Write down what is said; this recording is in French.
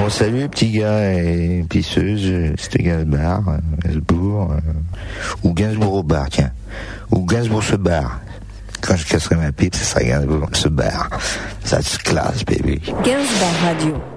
Bon, salut petits gars et pisseuses, c'était Gainsbourg, ou Gainsbourg au bar, tiens. Ou Gainsbourg se barre. Quand je casserai ma pipe, ça sera Gainsbourg se barre. Ça se classe, baby. Gainsbourg Radio.